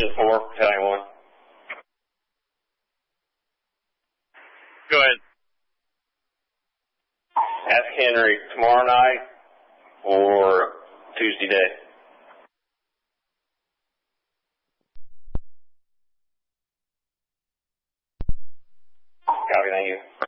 4, Battalion 1. Go ahead. Ask Henry tomorrow night or Tuesday day. Copy, thank you.